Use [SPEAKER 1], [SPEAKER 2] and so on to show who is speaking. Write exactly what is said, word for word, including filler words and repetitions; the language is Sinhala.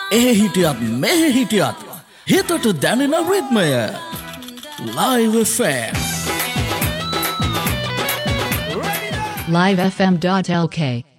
[SPEAKER 1] ඒ හිටියත් මෙහෙ හිටියත් හිතට දැනෙන රිද්මය Live F M
[SPEAKER 2] live f m dot l k